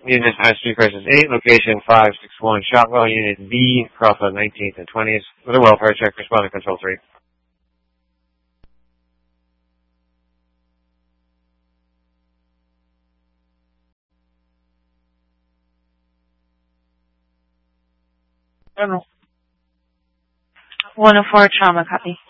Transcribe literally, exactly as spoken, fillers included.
Unit High Street Crisis eight, location five six one Shotwell, Unit B, cross on nineteenth and twentieth, with a welfare check, responding Control three. one oh four trauma, copy.